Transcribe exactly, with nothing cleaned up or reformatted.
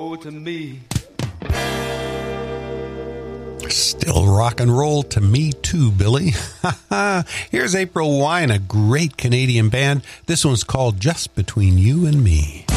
Oh, to me. Still rock and roll to me too, Billy. Here's April Wine, a great Canadian band. This one's called Just Between You and Me.